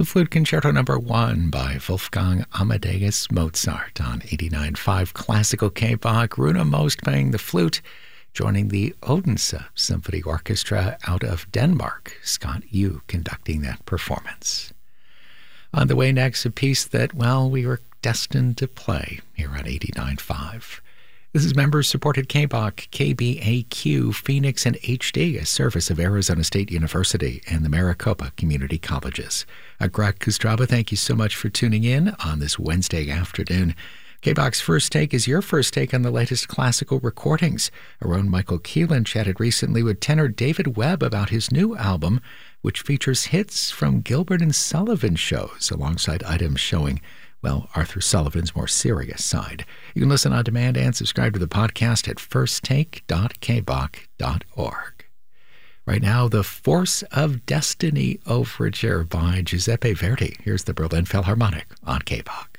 The Flute Concerto Number 1 by Wolfgang Amadeus Mozart on 89.5 Classical K-Bach. Rune Most playing the flute, joining the Odense Symphony Orchestra out of Denmark. Scott Yu conducting that performance. On the way next, a piece that, well, we were destined to play here on 89.5. This is member-supported K-Bach, KBAQ, Phoenix, and HD, a service of Arizona State University and the Maricopa Community Colleges. Greg Kostraba, thank you so much for tuning in on this Wednesday afternoon. K-Bach's First Take is your first take on the latest classical recordings. Our own Michael Keelan chatted recently with tenor David Webb about his new album, which features hits from Gilbert and Sullivan shows, alongside items showing, well, Arthur Sullivan's more serious side. You can listen on demand and subscribe to the podcast at firsttake.kbach.org. Right now, the Force of Destiny Overture by Giuseppe Verdi. Here's the Berlin Philharmonic on K-Bach.